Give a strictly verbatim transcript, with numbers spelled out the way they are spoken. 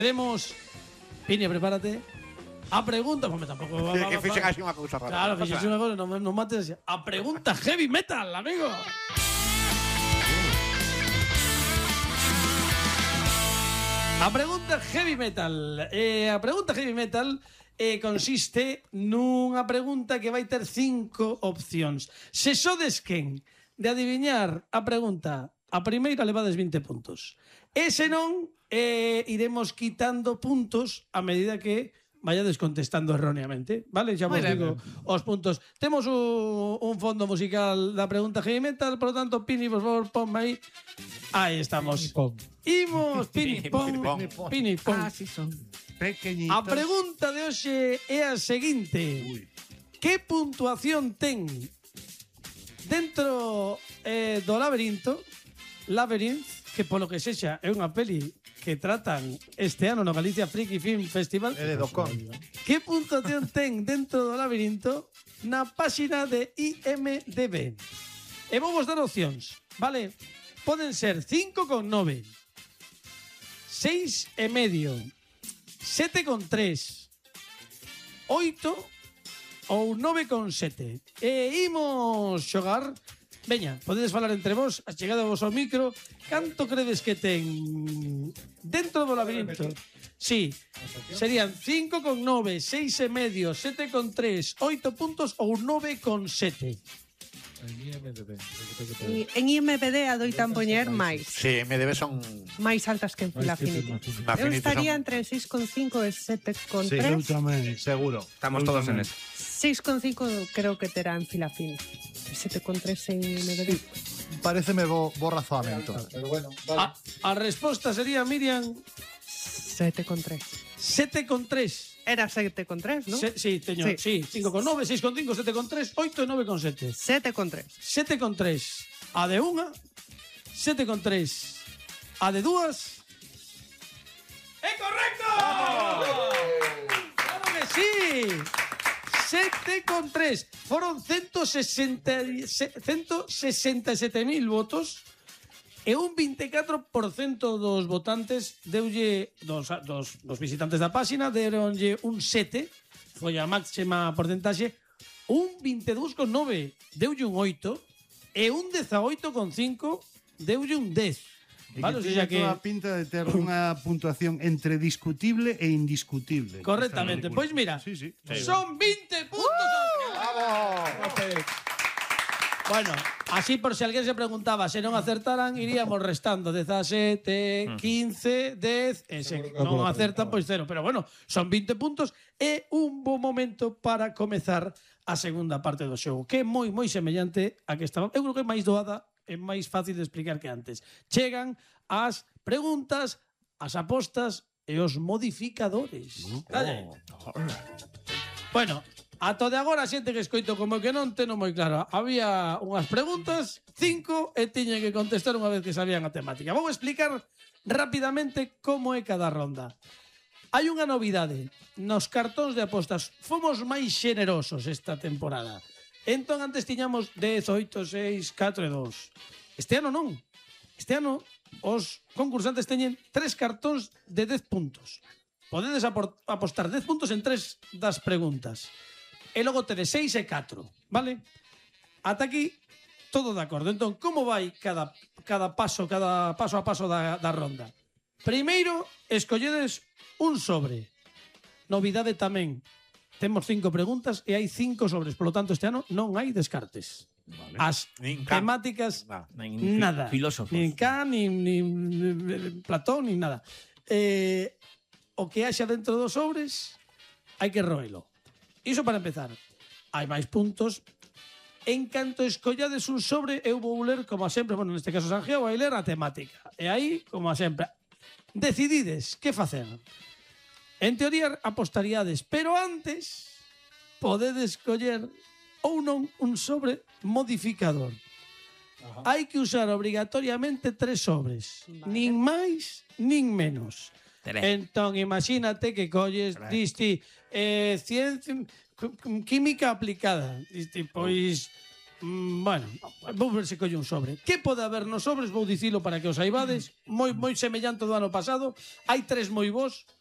Tenemos, Pini, prepárate. A pregunta, pues tampouco va, va, Que va, fixen va. así unha cousa rara. Claro, fixen unha cousa, non no mates así. A pregunta heavy metal, amigo. A pregunta heavy metal. Eh, a pregunta heavy metal eh, consiste nunha pregunta que vai ter cinco opcións. Se sodes quen de adiviñar a pregunta, a primeira levades vinte puntos. E se non, eh, iremos quitando puntos a medida que vayades contestando erróneamente, vale? Xa vos digo os puntos. Temos un, un fondo musical da pregunta heavy metal, por lo tanto, Pini, por favor, ponme aí. Aí estamos. Imos, Pini, pon, Pini, pon. Ah, sí son. Pequeñitos. A pregunta de hoxe é a seguinte. Uy. Que puntuación ten dentro eh, do laberinto, Labyrinth, que polo que sexa é unha peli que tratan este ano no Galicia Freaky Film Festival? É de Docon. Que puntuación ten dentro do labirinto na páxina de I M D B? E vou vos dar opcións, vale? Poden ser cinco con nove, seis e medio, sete con tres, oito ou nove con sete. E imos xogar. Veña, podedes falar entre vos, achegade vos ao micro. Canto credes que ten dentro do labirinto? Sí, serían cinco con nove, seis e medio, sete con tres, oito puntos ou nove con sete. E en I M D B adoitan poñer máis. Sí, M D B son... Máis altas que en Filafinity. Na Eu Affinity estaría son- entre seis con cinco e sete con Sí, tres. eu tamén. Seguro. Estamos Eu todos en tamén. eso. seis con cinco creo que terá en Filafinity. sete con tres en I M D B. Pareceme bo, bo razoamento. A, a resposta sería, Miriam, sete con tres. sete con tres. Era sete con tres, ¿no? Se, sí, teño, sí, Sí. cinco con nove, seis con cinco, sete con tres, oito e nove con sete. sete con tres. sete con tres a de unha, sete con tres a de dúas. ¡É correcto! ¡Claro que sí! sete con tres. Foron ciento sesenta e sete mil votos e un vinte e catro por cento dos votantes deulle, dos, dos, dos visitantes da páxina, deronlle un sete, foi a máxima porcentaxe, un vinte e dous con nove deulle un oito e un dezaoito con cinco deulle un dez. E Vale, o que sea tiña que toda a pinta de ter unha puntuación entre discutible e indiscutible. correctamente. Esta Pois película. mira, Sí, sí. son vinte puntos. Bueno, así por si alguén se preguntaba se non acertaran, iríamos restando dezasete, quince, dez, e se non acertan, pois cero. Pero bueno, son vinte puntos e un bo momento para comezar a segunda parte do xogo, que é moi, moi semellante a que estaba. Eu creo que é máis doada, é máis fácil de explicar que antes. Chegan as preguntas, as apostas e os modificadores. Dale. Bueno, ata de agora a xente que escoito como que non teno moi claro. Había unhas preguntas, cinco, e tiñen que contestar unha vez que sabían a temática. Vou explicar rapidamente como é cada ronda. Hai unha novidade nos cartóns de apostas. Fomos máis xenerosos esta temporada. Entón antes tiñamos dez, oito, seis, catro e dous. Este ano non. Este ano os concursantes teñen tres cartóns de dez puntos. Podedes apostar dez puntos en tres das preguntas. E logo tedes seis e catro, vale? Ata aquí todo de acordo. Entón, como vai cada, cada paso, cada paso a paso da, da ronda? Primeiro, escolledes un sobre. Novidade tamén. Temos cinco preguntas e hai cinco sobres. Por lo tanto, este ano non hai descartes. Vale. As Nin Kant. temáticas, Nada. Nin nada. filósofos. Nin Kant, nin, nin, nin Platón, nin nada. Eh, o que haxa dentro dos sobres hai que roelo. Iso para empezar. Hai máis puntos. En canto escollades un sobre, eu vou ler, como a sempre, bueno, neste caso Sanjeo, vai ler a temática. E aí, como a sempre, decidides que facer. En teoría apostaríades, pero antes podedes escoller ou non un sobre modificador. Hai que usar obrigatoriamente tres sobres. Vale. Nin máis, nin menos. Tres. Entón, imagínate que colles, diste, eh, ciencia, química aplicada. Diste, pois, Mm, bueno, vou ver se colle un sobre. Que pode haber nos sobres? Vou dicilo para que os saibades. Moi moi semellante do ano pasado. Hai tres moi bons.